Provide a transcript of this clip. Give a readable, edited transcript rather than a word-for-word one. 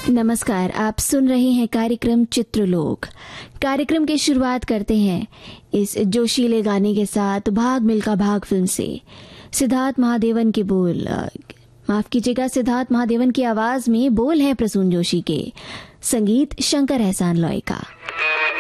नमस्कार, आप सुन रहे हैं कार्यक्रम चित्रलोक। कार्यक्रम की शुरुआत करते हैं इस जोशीले गाने के साथ भाग मिल्खा भाग फिल्म से। सिद्धार्थ महादेवन के बोल, माफ कीजिएगा, सिद्धार्थ महादेवन की आवाज में बोल है प्रसून जोशी के, संगीत शंकर एहसान लॉय का।